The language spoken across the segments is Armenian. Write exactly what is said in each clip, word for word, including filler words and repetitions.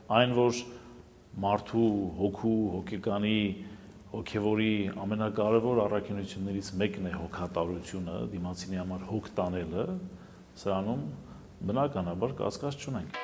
այն որ մարդու հոգու, հոգեկանի, հոգևորի ամենակարևոր առաքինություններից մեկն է հոգատարությունը, դիմացինի համար հոգ տանելը, սրանում բնականաբար կասկած չունենք։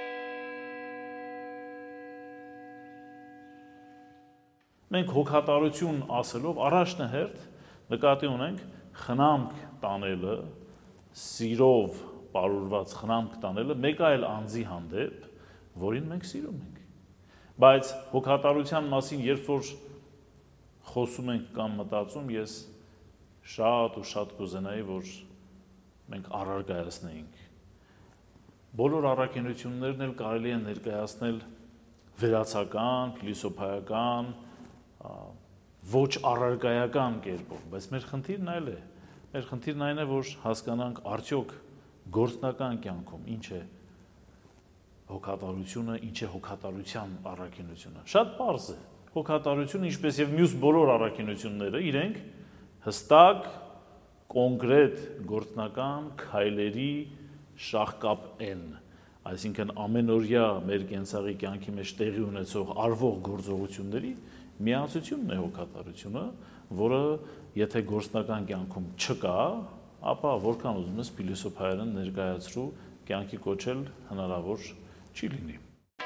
Մենք հոգատարություն ասելով առաջնահերթ նկատի ունենք խնամք տանելը, սիրով պարուրված խնամք տանելը մեկ այլ անձի հանդեպ, որին մենք սիրում ենք։ Բայց հոգատարության մասին երբ որ խոսում ենք կամ մտածում, ես շատ ու շատ կուզենայի, որ մենք առարգայացնեինք։ Բոլոր առաքինություններն էլ կարելի է ներկայացնել վերացական, փիլիսոփայական, ոչ առարգայական կերպով, բայց մեր խնդիրն այլ է։ Մեր խնդիրն այն է, որ հասկանանք արդյոք գործնական կյանքում ինչ է հոգատարությունը, ինչ է հոգատարության առաքինությունը։ Շատ պարզ է։ Հոգատարությունը, ինչպես եւ մյուս բոլոր առաքինությունները, իրենք հստակ, կոնկրետ գործնական քայլերի շաղկապ են։ Այսինքն ամենօրյա մեր կենցաղի կյանքի մեջ տեղի ունեցող արվող գործողությունների միացությունն է հոգատարությունը, որը եթե գործնական կյանքում չկա, ապա որքան ուզում ես փիլիսոփայերեն ներկայացրու, կյանքի կոչել հնարավոր չի լինի։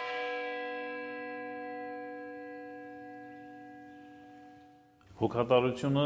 Հոգատարությունը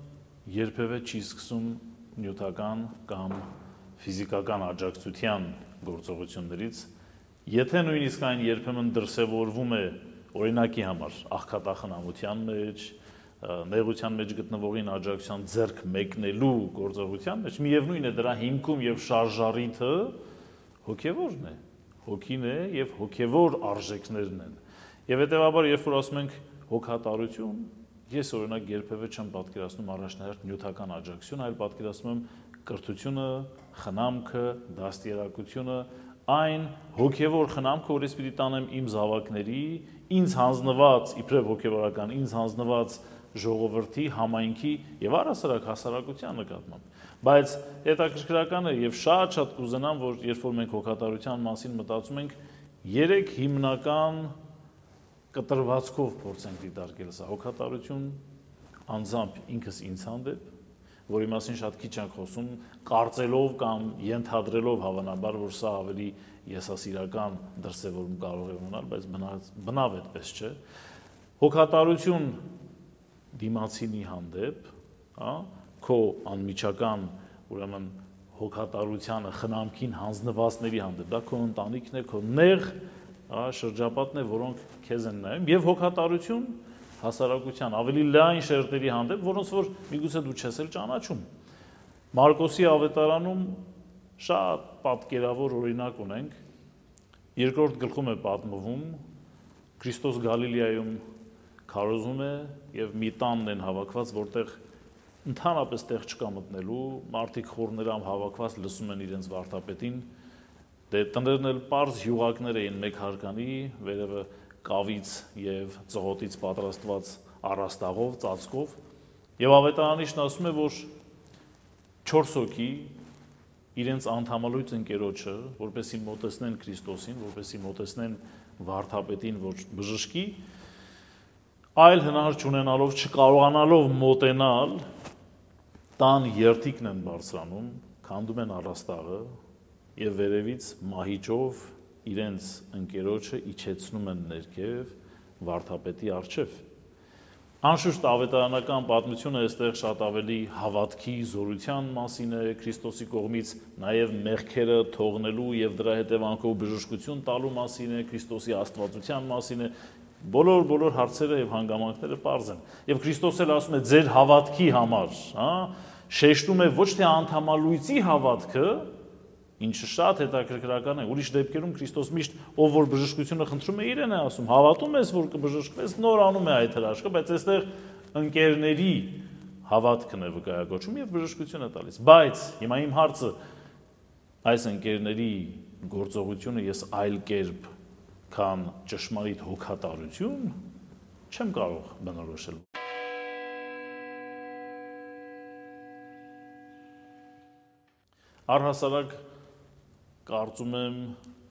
երբևէ չի սկսում նյութական կամ ֆիզիկական աջակցության գործողություններից, եթե նույնիսկ այն երբեմն դրսևորվում է օրինակի համար աղքատախնամության մեջ, նեղության մեջ գտնվողին աջակցության ձեռք մեկնելու գործողության մեջ, միևնույն է դրա հիմքում եւ շարժառիթը հոգեվորն է, հոգին է եւ հոգեվոր արժեքներն են։ Եվ հետեւաբար, երբ որ ասում ենք հոգատարություն, ես օրինակ երբևէ չեմ պատկերացնում առաջնահերթ նյութական աջակցություն, այլ պատկերացնում եմ կրթությունը, խնամքը, դաստիարակությունը, այն հոգևոր խնամքը, որ ես պիտի տանեմ իմ զավակների, ինձ հանձնված, իբրև հոգևորական, ինձ հանձնված ժողովրդի, համայնքի եւ առհասարակ հասարակության նկատմամբ։ Բայց հետաքրքրական է եւ շատ-շատ կուզենամ, որ երբ որ մենք հոգատարության մասին մտածում ենք, երեք հիմնական կտրվածքով փորձենք դիտարկել սա։ Հոգատարություն անձամբ ինքս ինձ հանդեպ, որի մասին շատ քիչ ենք խոսում, կարծելով կամ ենթադրելով հավանաբար, որ սա ավելի եսասիրական դրսևորում կարող է ունենալ, բայց բնավ այդպես չէ։ Հոգատարություն դիմացինի հանդեպ, հա, քո անմիջական, ուրեմն հոգատարությանը, խնամքին հանձնվածների հանդեպ, դա քո ընտանիքն է, քո նեղ, հա, շրջապատն է, որոնք քեզ են նայում, եւ հոգատարություն հասարակության ավելի լայն շերտերի հանդեպ, որոնց որ միգուցե դու չես էլ ճանաչում։ Մարկոսի ավետարանում շատ պատկերավոր օրինակ ունենք։ Երկրորդ գլխում է պատմվում, Քրիստոս Գալիլեայում քարոզում է եւ մի տանն են հավաքված, որտեղ ընդհանրապես տեղ չկա մտնելու, մարդիկ խորներամ հավաքված լսում են իրենց վարդապետին, դե տներն էլ պարզ յուղակներ էին մեկ հարկանի, վերևը կավից եւ ծղոտից պատրաստված առաստաղով, ծածկով, եւ ավետարանիչն ասում է, որ չորս հոգի իրենց անդամալույց ընկերոջը, որպեսզի մոտեցնեն Քրիստոսին, որպեսզի մոտեցնեն վարդապետին, որ բժշկի, այլ հնար չունենալով, չկարողանալով մոտենալ, տան երթիկն են բարձրանում, քանդում են առաստաղը եւ վերևից մահիճով իրենց ընկերոջը իջեցնում են ներքև վարդապետի առջև։ Անշուշտ ավետարանական պատմությունը այստեղ շատ ավելի հավատքի, զորության մասին է, Քրիստոսի կողմից նաև մեղքերը թողնելու եւ դրա հետևանքով բժշկություն տալու մասին է, Քրիստոսի աստվածության մասին է, բոլոր բոլոր հարցերը եւ հանգամանքները պարզ են։ Եվ Քրիստոս էլ ասում է ձեր հավատքի համար, հա, շեշտում է ոչ թե անդամալույցի հավատքը, ինչը շատ հետաքրքրական է, ուրիշ դեպքերում Քրիստոս միշտ ով որ բժշկությունը խնդրում է իրեն է ասում, հավատում ես, որ կբժշկվես, նոր անում է այդ հրաշքը, բայց այստեղ ընկերների հավատքն է վկայակոչում եւ բժշկություն է տալիս։ Բայց հիմա իմ հարցը, այս ընկերների գործողությունը ես այլ կերպ, քան ճշմարիտ հոգատարություն չեմ կարող բնորոշել։ Առհասարակ կարծում եմ